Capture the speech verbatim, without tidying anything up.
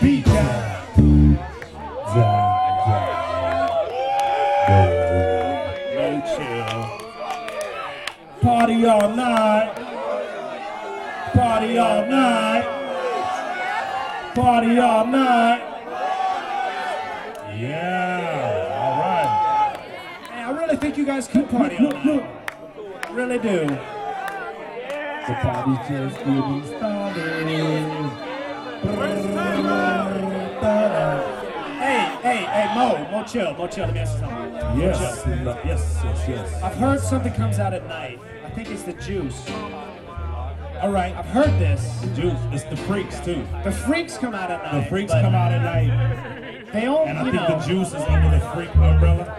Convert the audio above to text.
beat down. Down, down. No chill. Party all night. Party all night. Party all night. Yeah, all right. Hey, I really think you guys could party all night. Really do. The party's just getting started. Hey, hey, hey, Mo, Mo chill, Mo chill, let me ask you something. Yes, no, yes, yes, yes. I've heard something comes out at night. I think it's the juice. All right, I've heard this. The juice, it's the freaks too. The freaks come out at night. The freaks come out at night. They all, and I you think know, the juice is under the freak umbrella.